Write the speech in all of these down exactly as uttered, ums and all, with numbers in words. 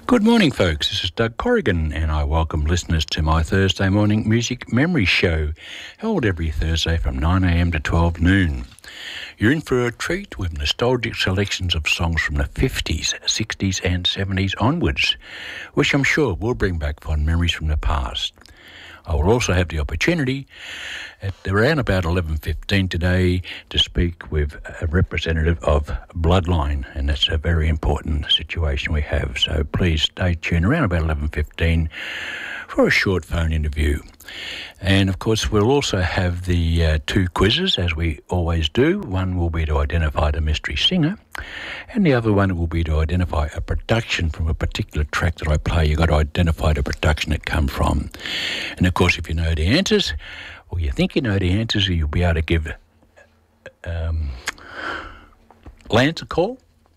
Good morning, folks. This is Doug Corrigan, and I welcome listeners to my Thursday morning music memory show, held every Thursday from nine a.m. to twelve noon. You're in for a treat with nostalgic selections of songs from the fifties, sixties and seventies onwards, which I'm sure will bring back fond memories from the past. I will also have the opportunity at around about eleven fifteen today to speak with a representative of Bloodline, and that's a very important situation we have. So please stay tuned around about eleven fifteen for a short phone interview. And of course we'll also have the uh, two quizzes, as we always do. One will be to identify the mystery singer, and the other one will be to identify a production from a particular track that I play. You've got to identify the production it come from. And of course, if you know the answers, or you think you know the answers, you'll be able to give um, Lance a call.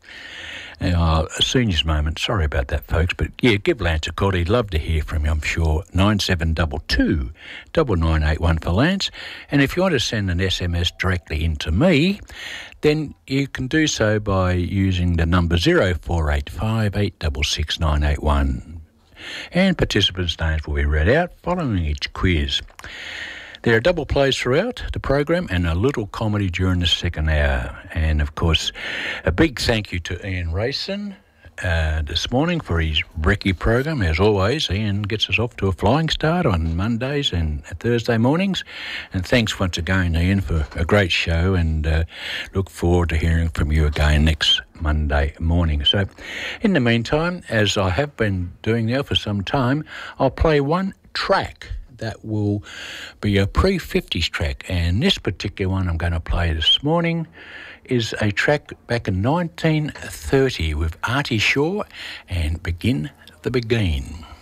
Uh, a seniors moment, sorry about that, folks, but yeah, give Lance a call. He'd love to hear from you, I'm sure. nine seven two two, nine nine eight one for Lance. And if you want to send an S M S directly into me, then you can do so by using the number zero four eight five, eight six six, nine eight one. And participants' names will be read out following each quiz. There are double plays throughout the program and a little comedy during the second hour. And, of course, a big thank you to Ian Rayson uh, this morning for his Brekkie program. As always, Ian gets us off to a flying start on Mondays and Thursday mornings. And thanks once again, Ian, for a great show, and uh, look forward to hearing from you again next Monday morning. So, in the meantime, as I have been doing now for some time, I'll play one track that will be a pre-fifties track, and this particular one I'm going to play this morning is a track back in nineteen thirty with Artie Shaw and Begin the Begin.